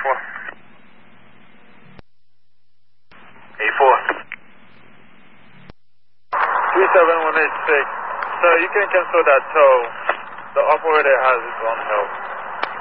A4. A4. 37186. Sir, you can cancel that tow. The operator has his own help.